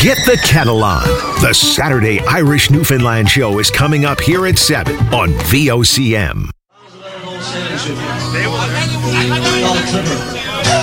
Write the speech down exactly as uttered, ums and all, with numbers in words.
Get the kettle on. The Saturday Irish Newfoundland Show is coming up here at seven on V O C M.